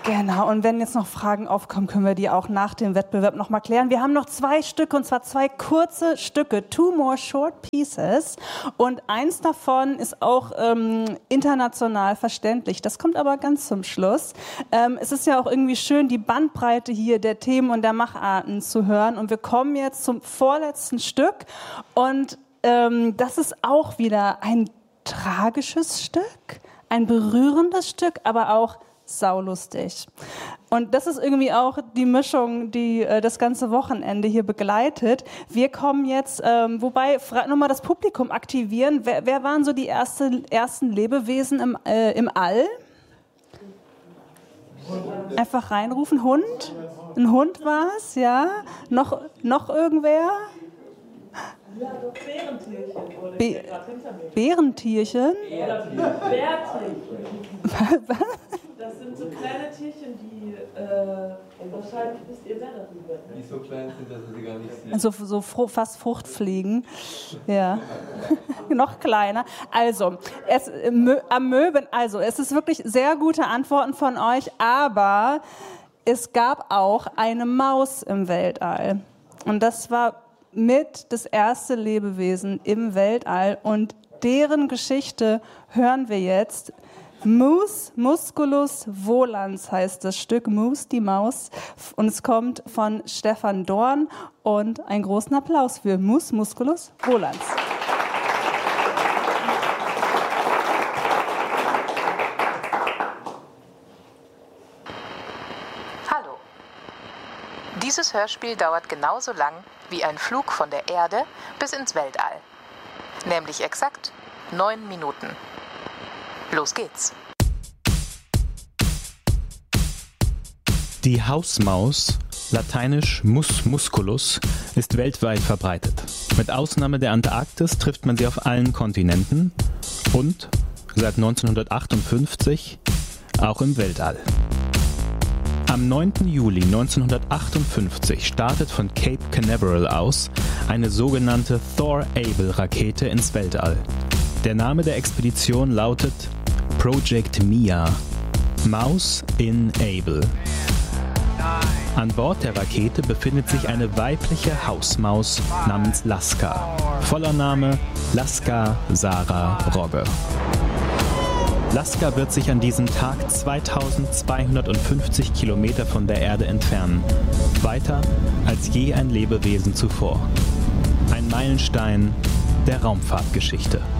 Genau, und wenn jetzt noch Fragen aufkommen, können wir die auch nach dem Wettbewerb noch mal klären. Wir haben noch 2 Stücke, und zwar 2 kurze Stücke, 2 more short pieces. Und eins davon ist auch international verständlich. Das kommt aber ganz zum Schluss. Es ist ja auch irgendwie schön, die Bandbreite hier der Themen und der Macharten zu hören. Und wir kommen jetzt zum vorletzten Stück. Und das ist auch wieder ein tragisches Stück, ein berührendes Stück, aber auch saulustig. Und das ist irgendwie auch die Mischung, die das ganze Wochenende hier begleitet. Wir kommen jetzt, wobei, nochmal das Publikum aktivieren. Wer waren so die ersten Lebewesen im All? Einfach reinrufen. Hund? Ein Hund war es, ja. Noch irgendwer? Ja, doch Bärentierchen. Bärentierchen? Bärtierchen. Was? Das sind so kleine Tierchen, die wahrscheinlich wisst ihr mehr darüber. Die so klein sind, dass sie gar nicht sehen. Also so fast Fruchtfliegen. Ja. Noch kleiner. Also, Amöben, also es ist wirklich sehr gute Antworten von euch, aber es gab auch eine Maus im Weltall. Und das war mit das erste Lebewesen im Weltall, und deren Geschichte hören wir jetzt. Mus musculus volans heißt das Stück, Mus, die Maus, und es kommt von Stefan Dorn, und einen großen Applaus für Mus musculus volans. Hallo. Dieses Hörspiel dauert genauso lang wie ein Flug von der Erde bis ins Weltall. Nämlich exakt 9 Minuten. Los geht's. Die Hausmaus, lateinisch Mus musculus, ist weltweit verbreitet. Mit Ausnahme der Antarktis trifft man sie auf allen Kontinenten und seit 1958 auch im Weltall. Am 9. Juli 1958 startet von Cape Canaveral aus eine sogenannte Thor-Able-Rakete ins Weltall. Der Name der Expedition lautet Project Mia, Maus in Able. An Bord der Rakete befindet sich eine weibliche Hausmaus namens Laska. Voller Name Laska Sarah Rogge. Laska wird sich an diesem Tag 2250 Kilometer von der Erde entfernen. Weiter als je ein Lebewesen zuvor. Ein Meilenstein der Raumfahrtgeschichte.